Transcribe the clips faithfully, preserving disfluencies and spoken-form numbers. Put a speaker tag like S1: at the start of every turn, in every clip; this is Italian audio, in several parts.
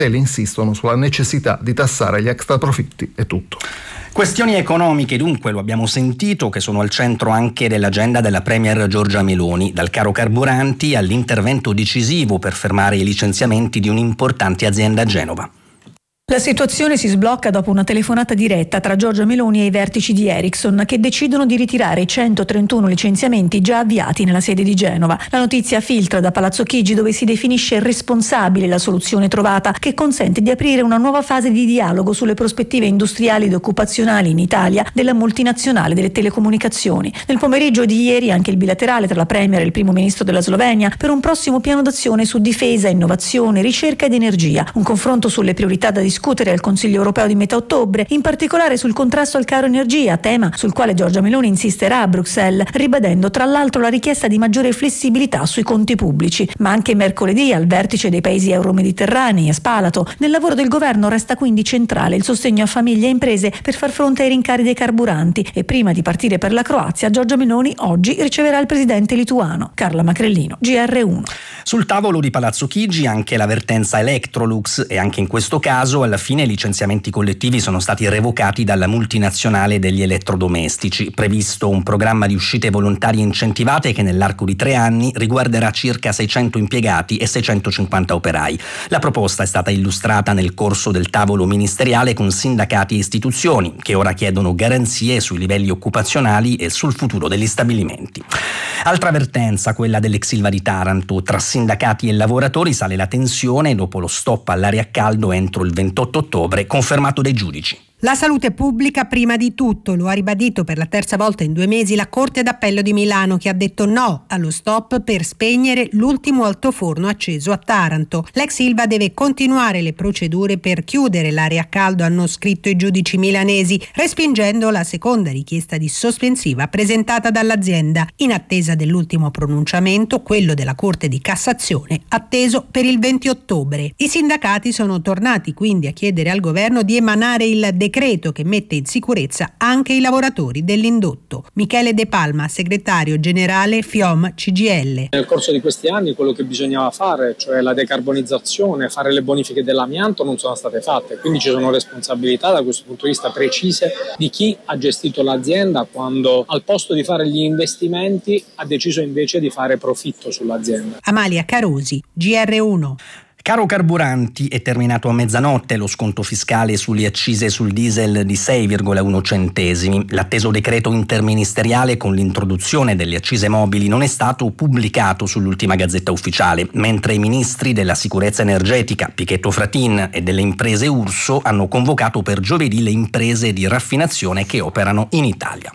S1: insistono sulla necessità di tassare gli extraprofitti e tutto.
S2: Questioni economiche, dunque, lo abbiamo sentito, che sono al centro anche dell'agenda della Premier Giorgia Meloni, dal caro carburanti all'intervento decisivo per fermare i licenziamenti di un'importante azienda a Genova.
S3: La situazione si sblocca dopo una telefonata diretta tra Giorgia Meloni e i vertici di Ericsson, che decidono di ritirare i centotrentuno licenziamenti già avviati nella sede di Genova. La notizia filtra da Palazzo Chigi, dove si definisce responsabile la soluzione trovata, che consente di aprire una nuova fase di dialogo sulle prospettive industriali ed occupazionali in Italia della multinazionale delle telecomunicazioni. Nel pomeriggio di ieri anche il bilaterale tra la Premier e il primo ministro della Slovenia per un prossimo piano d'azione su difesa, innovazione, ricerca ed energia. Un confronto sulle priorità da discutere discutere al Consiglio europeo di metà ottobre, in particolare sul contrasto al caro energia, tema sul quale Giorgia Meloni insisterà a Bruxelles, ribadendo tra l'altro la richiesta di maggiore flessibilità sui conti pubblici. Ma anche mercoledì al vertice dei paesi euromediterranei a Spalato, nel lavoro del governo resta quindi centrale il sostegno a famiglie e imprese per far fronte ai rincari dei carburanti, e prima di partire per la Croazia Giorgia Meloni oggi riceverà il presidente lituano. Carla Macrellino, G R uno.
S2: Sul tavolo di Palazzo Chigi anche l'avvertenza Electrolux, e anche in questo caso alla fine i licenziamenti collettivi sono stati revocati dalla multinazionale degli elettrodomestici. Previsto un programma di uscite volontarie incentivate che nell'arco di tre anni riguarderà circa seicento impiegati e seicentocinquanta operai. La proposta è stata illustrata nel corso del tavolo ministeriale con sindacati e istituzioni, che ora chiedono garanzie sui livelli occupazionali e sul futuro degli stabilimenti. Altra avvertenza, quella dell'ex Ilva di Taranto. Tra sindacati e lavoratori sale la tensione dopo lo stop all'aria a caldo entro il ventotto ottobre, confermato dai giudici.
S4: La salute pubblica prima di tutto, lo ha ribadito per la terza volta in due mesi la Corte d'Appello di Milano, che ha detto no allo stop per spegnere l'ultimo altoforno acceso a Taranto. L'ex Ilva deve continuare le procedure per chiudere l'area a caldo, hanno scritto i giudici milanesi, respingendo la seconda richiesta di sospensiva presentata dall'azienda, in attesa dell'ultimo pronunciamento, quello della Corte di Cassazione, atteso per il venti ottobre. I sindacati sono tornati quindi a chiedere al governo di emanare il decreto decreto che mette in sicurezza anche i lavoratori dell'indotto. Michele De Palma, segretario generale FIOM C G I L.
S5: Nel corso di questi anni quello che bisognava fare, cioè la decarbonizzazione, fare le bonifiche dell'amianto, non sono state fatte, quindi ci sono responsabilità da questo punto di vista precise di chi ha gestito l'azienda quando al posto di fare gli investimenti ha deciso invece di fare profitto sull'azienda.
S4: Amalia Carosi, G R uno.
S2: Caro carburanti, è terminato a mezzanotte lo sconto fiscale sulle accise sul diesel di sei virgola uno centesimi. L'atteso decreto interministeriale con l'introduzione delle accise mobili non è stato pubblicato sull'ultima Gazzetta Ufficiale, mentre i ministri della sicurezza energetica, Pichetto Fratin, e delle imprese Urso hanno convocato per giovedì le imprese di raffinazione che operano in Italia.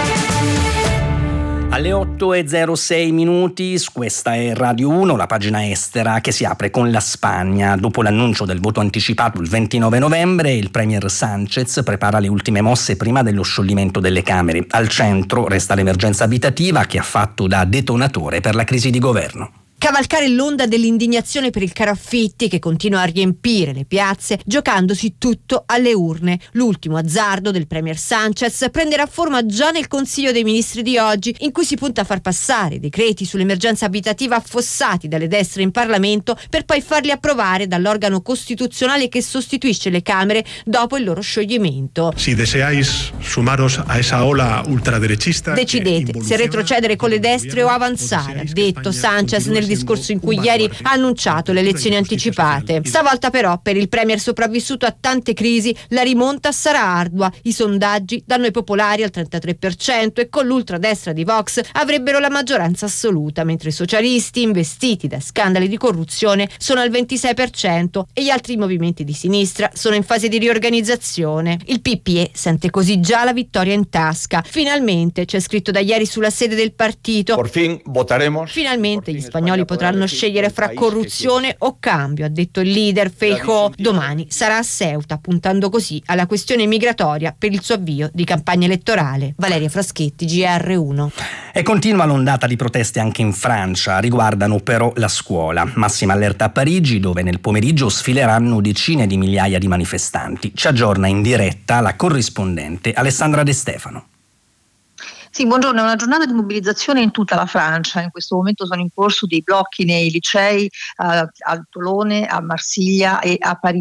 S2: Alle otto e zero sei minuti, questa è Radio uno, la pagina estera che si apre con la Spagna. Dopo l'annuncio del voto anticipato il ventinove novembre, il premier Sánchez prepara le ultime mosse prima dello scioglimento delle Camere. Al centro resta l'emergenza abitativa, che ha fatto da detonatore per la crisi di governo.
S6: Cavalcare l'onda dell'indignazione per il caro affitti che continua a riempire le piazze, giocandosi tutto alle urne. L'ultimo azzardo del premier Sánchez prenderà forma già nel Consiglio dei Ministri di oggi, in cui si punta a far passare i decreti sull'emergenza abitativa affossati dalle destre in Parlamento per poi farli approvare dall'organo costituzionale che sostituisce le Camere dopo il loro scioglimento.
S7: Si deseáis sumaros a esa ola ultraderechista,
S6: decidete se retrocedere con le destre o avanzare, ha detto Sánchez nel discorso in cui ieri ha annunciato le elezioni anticipate. Stavolta però per il premier sopravvissuto a tante crisi la rimonta sarà ardua. I sondaggi danno ai popolari al trentatré per cento e con l'ultradestra di Vox avrebbero la maggioranza assoluta, mentre i socialisti, investiti da scandali di corruzione, sono al ventisei per cento e gli altri movimenti di sinistra sono in fase di riorganizzazione. Il P P E sente così già la vittoria in tasca. Finalmente, c'è scritto da ieri sulla sede del partito,
S8: Por fin votaremos.
S6: Finalmente gli spagnoli potranno scegliere fra corruzione o cambio, ha detto il leader Feijóo. Domani sarà a Ceuta, puntando così alla questione migratoria per il suo avvio di campagna elettorale. Valeria Fraschetti, G R uno.
S2: E continua l'ondata di proteste anche in Francia, riguardano però la scuola. Massima allerta a Parigi, dove nel pomeriggio sfileranno decine di migliaia di manifestanti. Ci aggiorna in diretta la corrispondente Alessandra De Stefano.
S8: Sì, buongiorno, è una giornata di mobilitazione in tutta la Francia. In questo momento sono in corso dei blocchi nei licei a, a Tolone, a Marsiglia e a Parigi.